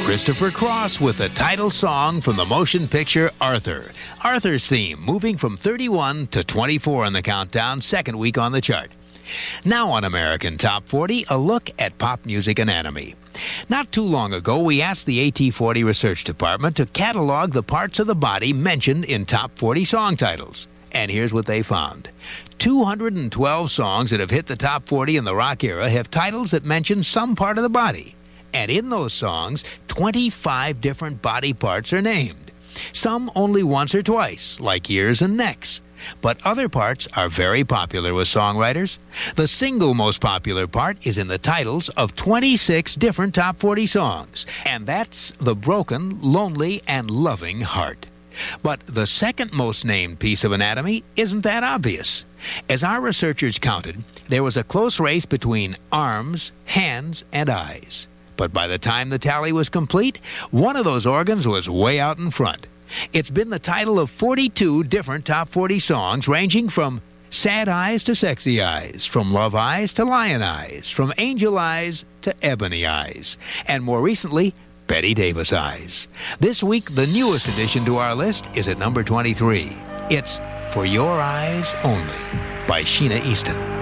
Christopher Cross with the title song from the motion picture Arthur. Arthur's theme moving from 31 to 24 on the countdown, second week on the chart. Now on American Top 40, a look at pop music anatomy. Not too long ago, we asked the AT40 Research Department to catalog the parts of the body mentioned in Top 40 song titles. And here's what they found. 212 songs that have hit the Top 40 in the rock era have titles that mention some part of the body. And in those songs, 25 different body parts are named. Some only once or twice, like ears and necks. But other parts are very popular with songwriters. The single most popular part is in the titles of 26 different Top 40 songs, and that's The Broken, Lonely, and Loving Heart. But the second most named piece of anatomy isn't that obvious. As our researchers counted, there was a close race between arms, hands, and eyes. But by the time the tally was complete, one of those organs was way out in front. It's been the title of 42 different Top 40 songs, ranging from Sad Eyes to Sexy Eyes, from Love Eyes to Lion Eyes, from Angel Eyes to Ebony Eyes, and more recently, Betty Davis Eyes. This week, the newest addition to our list is at number 23. It's For Your Eyes Only by Sheena Easton.